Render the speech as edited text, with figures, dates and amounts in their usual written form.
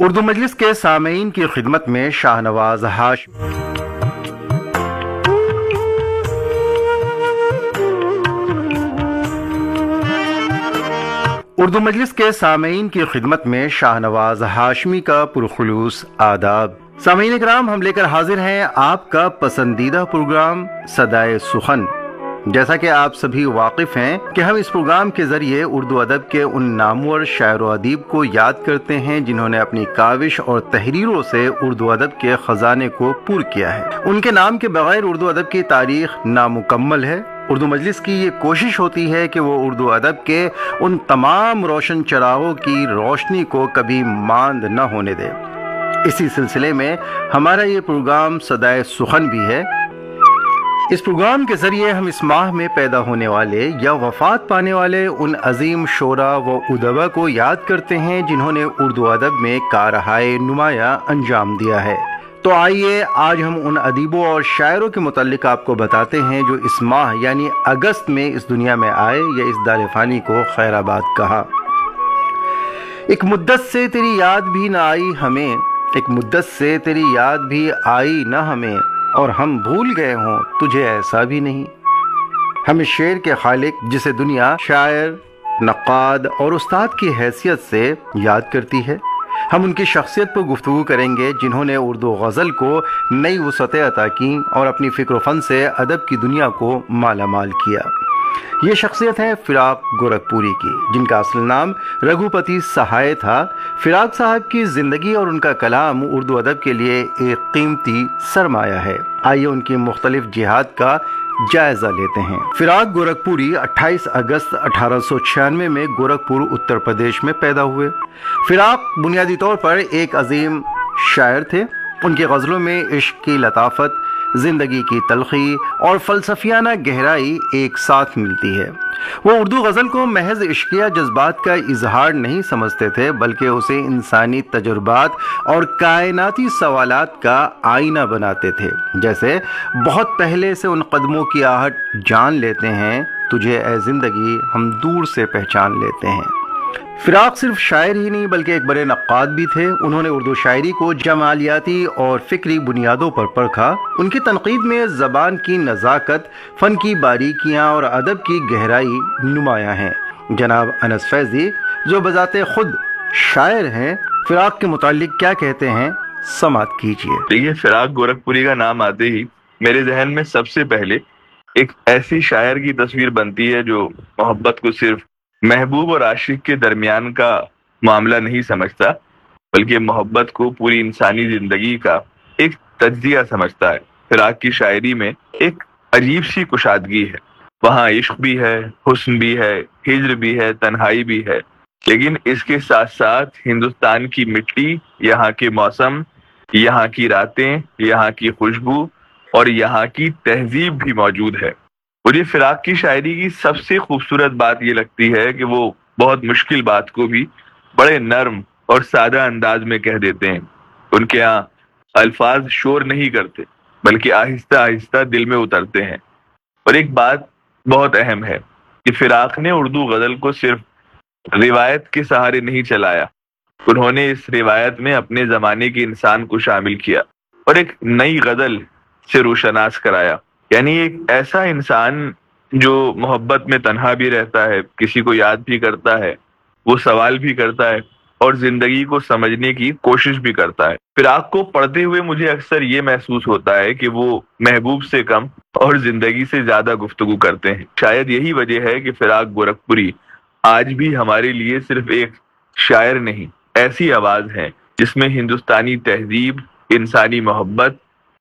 اردو مجلس کے سامعین کی خدمت میں شاہنواز ہاشمی۔ اردو مجلس کے سامعین کی خدمت میں شاہنواز ہاشمی کا پرخلوص آداب۔ سامعین اکرام، ہم لے کر حاضر ہیں آپ کا پسندیدہ پروگرام صدائے سخن۔ جیسا کہ آپ سبھی واقف ہیں کہ ہم اس پروگرام کے ذریعے اردو ادب کے ان نامور شاعر و ادیب کو یاد کرتے ہیں جنہوں نے اپنی کاوش اور تحریروں سے اردو ادب کے خزانے کو پُر کیا ہے۔ ان کے نام کے بغیر اردو ادب کی تاریخ نامکمل ہے۔ اردو مجلس کی یہ کوشش ہوتی ہے کہ وہ اردو ادب کے ان تمام روشن چراغوں کی روشنی کو کبھی ماند نہ ہونے دے۔ اسی سلسلے میں ہمارا یہ پروگرام صدائے سخن بھی ہے۔ اس پروگرام کے ذریعے ہم اس ماہ میں پیدا ہونے والے یا وفات پانے والے ان عظیم شعراء و ادبا کو یاد کرتے ہیں جنہوں نے اردو ادب میں کارہائے نمایاں انجام دیا ہے۔ تو آئیے آج ہم ان ادیبوں اور شاعروں کے متعلق آپ کو بتاتے ہیں جو اس ماہ یعنی اگست میں اس دنیا میں آئے یا اس دار فانی کو خیر آباد کہا۔ ایک مدت سے تیری یاد بھی نہ آئی ہمیں، ایک مدت سے تیری یاد بھی آئی نہ ہمیں، اور ہم بھول گئے ہوں تجھے ایسا بھی نہیں۔ ہم اس شعر کے خالق جسے دنیا شاعر، نقاد اور استاد کی حیثیت سے یاد کرتی ہے، ہم ان کی شخصیت پر گفتگو کریں گے جنہوں نے اردو غزل کو نئی وسعتیں عطا کیں اور اپنی فکر و فن سے ادب کی دنیا کو مالا مال کیا۔ یہ شخصیت ہے فراق گورکھپوری کی، جن کا اصل نام رگھوپتی سہائے تھا۔ فراق صاحب کی زندگی اور ان کا کلام اردو ادب کے لیے ایک قیمتی سرمایہ ہے۔ آئیے ان کی مختلف جہات کا جائزہ لیتے ہیں۔ فراق گورکھپوری 28 اگست 1896 میں گورکھپور اتر پردیش میں پیدا ہوئے۔ فراق بنیادی طور پر ایک عظیم شاعر تھے۔ ان کی غزلوں میں عشق کی لطافت، زندگی کی تلخی اور فلسفیانہ گہرائی ایک ساتھ ملتی ہے۔ وہ اردو غزل کو محض عشقیہ جذبات کا اظہار نہیں سمجھتے تھے، بلکہ اسے انسانی تجربات اور کائناتی سوالات کا آئینہ بناتے تھے۔ جیسے بہت پہلے سے ان قدموں کی آہٹ جان لیتے ہیں، تجھے اے زندگی ہم دور سے پہچان لیتے ہیں۔ فراق صرف شاعر ہی نہیں بلکہ ایک بڑے نقاد بھی تھے۔ انہوں نے اردو شاعری کو جمالیاتی اور فکری بنیادوں پر پرکھا۔ ان کی تنقید میں زبان کی نزاکت، فن کی باریکیاں اور ادب کی گہرائی نمایاں ہیں۔ جناب انس فیضی جو بذات خود شاعر ہیں، فراق کے متعلق کیا کہتے ہیں، سماعت کیجیے۔ دیکھیے، فراق گورکھپوری کا نام آتے ہی میرے ذہن میں سب سے پہلے ایک ایسی شاعر کی تصویر بنتی ہے جو محبت کو صرف محبوب اور عاشق کے درمیان کا معاملہ نہیں سمجھتا، بلکہ محبت کو پوری انسانی زندگی کا ایک تجزیہ سمجھتا ہے۔ فراق کی شاعری میں ایک عجیب سی کشادگی ہے۔ وہاں عشق بھی ہے، حسن بھی ہے، ہجر بھی ہے، تنہائی بھی ہے، لیکن اس کے ساتھ ساتھ ہندوستان کی مٹی، یہاں کے موسم، یہاں کی راتیں، یہاں کی خوشبو اور یہاں کی تہذیب بھی موجود ہے۔ مجھے فراق کی شاعری کی سب سے خوبصورت بات یہ لگتی ہے کہ وہ بہت مشکل بات کو بھی بڑے نرم اور سادہ انداز میں کہہ دیتے ہیں۔ ان کے ہاں الفاظ شور نہیں کرتے، بلکہ آہستہ آہستہ دل میں اترتے ہیں۔ اور ایک بات بہت اہم ہے کہ فراق نے اردو غزل کو صرف روایت کے سہارے نہیں چلایا، انہوں نے اس روایت میں اپنے زمانے کے انسان کو شامل کیا اور ایک نئی غزل سے روشناس کرایا۔ یعنی ایک ایسا انسان جو محبت میں تنہا بھی رہتا ہے، کسی کو یاد بھی کرتا ہے، وہ سوال بھی کرتا ہے اور زندگی کو سمجھنے کی کوشش بھی کرتا ہے۔ فراق کو پڑھتے ہوئے مجھے اکثر یہ محسوس ہوتا ہے کہ وہ محبوب سے کم اور زندگی سے زیادہ گفتگو کرتے ہیں۔ شاید یہی وجہ ہے کہ فراق گورکھپوری آج بھی ہمارے لیے صرف ایک شاعر نہیں، ایسی آواز ہے جس میں ہندوستانی تہذیب، انسانی محبت